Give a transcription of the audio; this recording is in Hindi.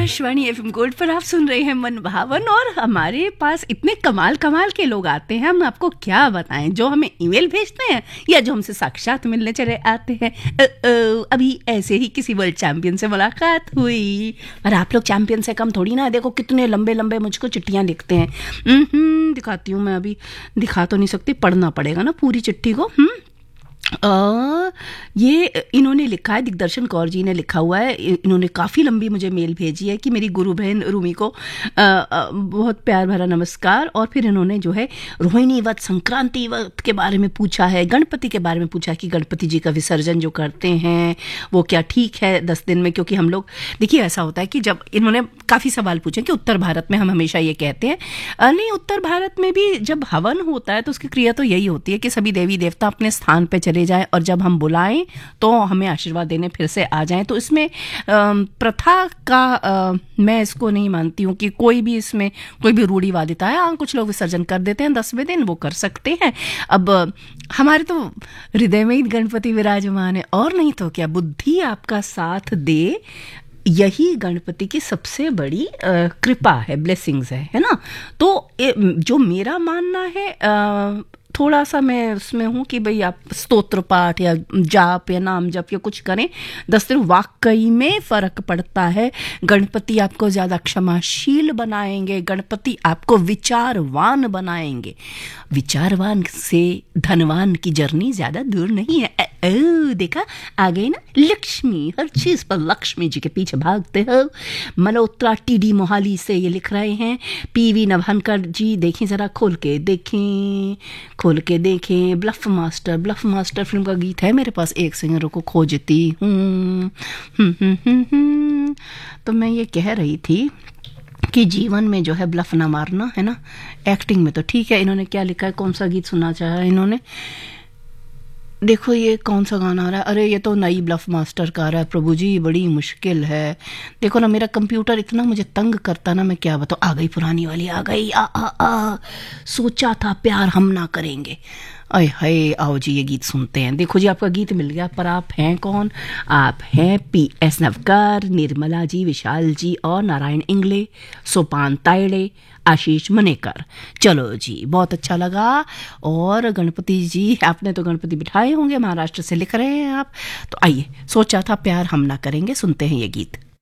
आकाशवाणी एफएम गोल्ड पर आप सुन रहे हैं मन भावन, और हमारे पास इतने कमाल के लोग आते हैं, हम आपको क्या बताएं, जो हमें ईमेल भेजते हैं या जो हमसे साक्षात मिलने चले आते हैं। अभी ऐसे ही किसी वर्ल्ड चैंपियन से मुलाकात हुई, और आप लोग चैंपियन से कम थोड़ी ना, देखो कितने लंबे लंबे मुझको चिट्ठियां लिखते हैं। दिखाती हूँ मैं, अभी दिखा तो नहीं सकती, पढ़ना पड़ेगा ना पूरी चिट्ठी को। ये इन्होंने लिखा है, दिग्दर्शन कौर जी ने लिखा हुआ है, इन्होंने काफ़ी लंबी मुझे मेल भेजी है कि मेरी गुरु बहन रूमी को बहुत प्यार भरा नमस्कार। और फिर इन्होंने जो है रोहिणी व्रत, संक्रांति व्रत के बारे में पूछा है, गणपति के बारे में पूछा कि गणपति जी का विसर्जन जो करते हैं वो क्या ठीक है 10 दिन में, क्योंकि हम लोग, देखिए ऐसा होता है कि जब इन्होंने काफ़ी सवाल पूछे कि उत्तर भारत में हम हमेशा ये कहते हैं, नहीं उत्तर भारत में भी जब हवन होता है तो उसकी क्रिया तो यही होती है कि सभी देवी देवता अपने स्थान पर चले जाएं और जब हम बुलाएं तो हमें आशीर्वाद देने फिर से आ जाएं। तो इसमें प्रथा का मैं इसको नहीं मानती हूँ कि कोई भी इसमें कोई भी रूढ़िवादिता है। हाँ, कुछ लोग विसर्जन कर देते हैं 10वें दिन, वो कर सकते हैं। अब हमारे तो हृदय में ही गणपति विराजमान है, और नहीं तो क्या, बुद्धि आपका साथ दे, यही गणपति की सबसे बड़ी कृपा है, ब्लेसिंग्स है ना। तो जो मेरा मानना है, थोड़ा सा मैं उसमें हूँ कि भाई आप स्तोत्र पाठ या जाप या नाम जप या कुछ करें 10 दिन, वाकई में फ़र्क पड़ता है। गणपति आपको ज़्यादा क्षमाशील बनाएंगे, गणपति आपको विचारवान बनाएंगे। विचारवान से धनवान की जर्नी ज़्यादा दूर नहीं है। देखा, आ गई ना लक्ष्मी, हर चीज़ पर लक्ष्मी जी के पीछे भागते हो। मल्होत्रा टीडी मोहाली से ये लिख रहे हैं। पीवी नभानकर जी, देखें ज़रा, खोल के देखें। ब्लफ मास्टर फिल्म का गीत है मेरे पास, एक सिंगर को खोजती हूँ। तो मैं ये कह रही थी कि जीवन में जो है ब्लफ ना मारना, है ना। एक्टिंग में तो ठीक है। इन्होंने क्या लिखा है, कौन सा गीत सुनना चाहा है इन्होंने, देखो ये कौन सा गाना आ रहा है। अरे ये तो नई ब्लफ मास्टर का आ रहा है, प्रभु जी बड़ी मुश्किल है। देखो ना, मेरा कंप्यूटर इतना मुझे तंग करता ना, मैं क्या बताऊँ। आ गई पुरानी वाली, आ गई। सोचा था प्यार हम ना करेंगे। अय हाय, आओ जी ये गीत सुनते हैं। देखो जी, आपका गीत मिल गया, पर आप हैं कौन? आप हैं PS नवकार, निर्मला जी, विशाल जी और नारायण इंगले, सोपान तायड़े, आशीष मनेकर। चलो जी, बहुत अच्छा लगा। और गणपति जी, आपने तो गणपति बिठाए होंगे, महाराष्ट्र से लिख रहे हैं आप। तो आइए, सोचा था प्यार हम ना करेंगे, सुनते हैं ये गीत।